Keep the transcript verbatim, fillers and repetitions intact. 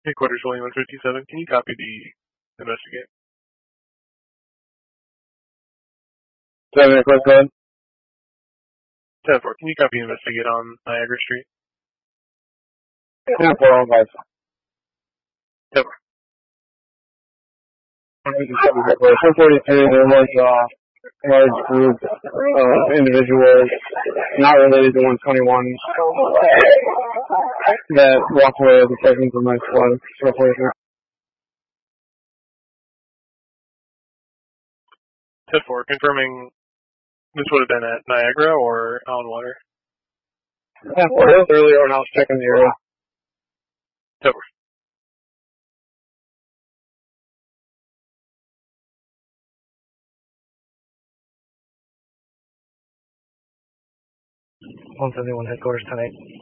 Headquarters William one fifty-seven, can you copy the investigate? Seven, quick code. ten four, can you copy investigate on Niagara Street? ten four, all five. ten four. ten forty-three, there was a large group of individuals not related to one twenty-one that walked away with the presence of my squad replacement. ten four, confirming this would have been at Niagara or on water? ten four, it was earlier when I was checking the area. ten four. one seventy-one headquarters, ten eight.